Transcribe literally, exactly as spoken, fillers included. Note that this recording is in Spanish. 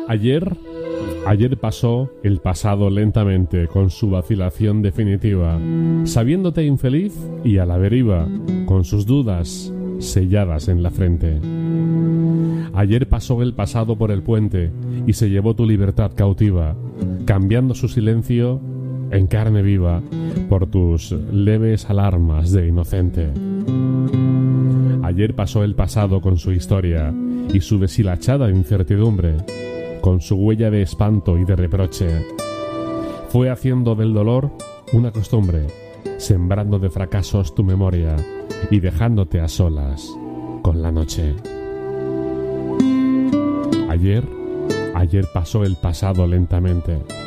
Ayer, ayer pasó el pasado lentamente con su vacilación definitiva, sabiéndote infeliz y a la deriva, con sus dudas selladas en la frente. Ayer pasó el pasado por el puente y se llevó tu libertad cautiva, cambiando su silencio en carne viva por tus leves alarmas de inocente. Ayer pasó el pasado con su historia y su deshilachada incertidumbre, con su huella de espanto y de reproche. Fue haciendo del dolor una costumbre, sembrando de fracasos tu memoria y dejándote a solas con la noche. Ayer, ayer pasó el pasado lentamente